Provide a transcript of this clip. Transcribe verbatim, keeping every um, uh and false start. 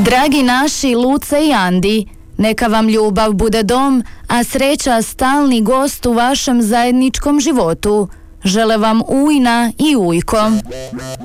Dragi naši Luce i Andi, neka vam ljubav bude dom, a sreća stalni gost u vašem zajedničkom životu. Žele vam Ujna i Ujko.